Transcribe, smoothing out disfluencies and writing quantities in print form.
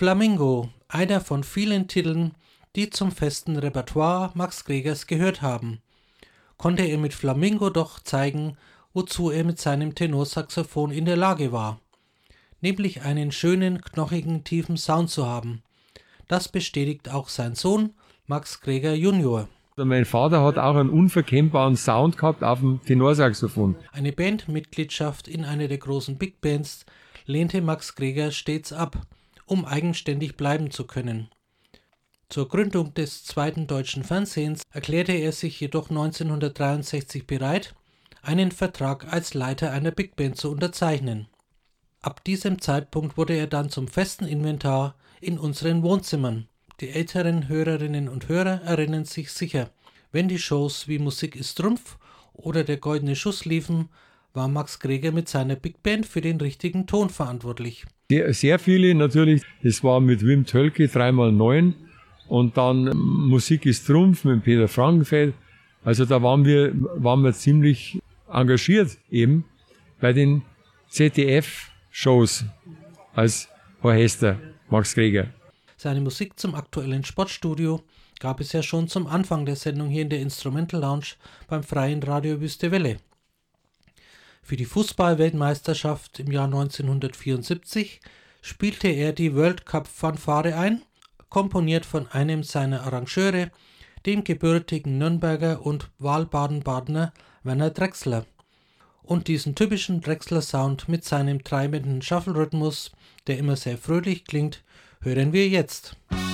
Flamingo, einer von vielen Titeln, die zum festen Repertoire Max Gregers gehört haben, konnte er mit Flamingo doch zeigen, wozu er mit seinem Tenorsaxophon in der Lage war, nämlich einen schönen, knochigen, tiefen Sound zu haben. Das bestätigt auch sein Sohn Max Greger Junior. Mein Vater hat auch einen unverkennbaren Sound gehabt auf dem Tenorsaxophon. Eine Bandmitgliedschaft in einer der großen Big Bands lehnte Max Greger stets ab, um eigenständig bleiben zu können. Zur Gründung des zweiten deutschen Fernsehens erklärte er sich jedoch 1963 bereit, einen Vertrag als Leiter einer Big Band zu unterzeichnen. Ab diesem Zeitpunkt wurde er dann zum festen Inventar in unseren Wohnzimmern. Die älteren Hörerinnen und Hörer erinnern sich sicher, wenn die Shows wie Musik ist Trumpf oder der Goldene Schuss liefen, war Max Greger mit seiner Big Band für den richtigen Ton verantwortlich. Sehr viele natürlich, das war mit Wim Tölke 3x9 und dann Musik ist Trumpf mit Peter Frankenfeld. Also da waren wir ziemlich engagiert eben bei den ZDF-Shows als Orchester Max Greger. Seine Musik zum aktuellen Sportstudio gab es ja schon zum Anfang der Sendung hier in der Instrumental Lounge beim Freien Radio Wüste Welle. Für die Fußball-Weltmeisterschaft im Jahr 1974 spielte er die World Cup-Fanfare ein, komponiert von einem seiner Arrangeure, dem gebürtigen Nürnberger und Wahlbaden-Badener Werner Drechsler. Und diesen typischen Drechsler-Sound mit seinem treibenden Shuffle-Rhythmus, der immer sehr fröhlich klingt, hören wir jetzt.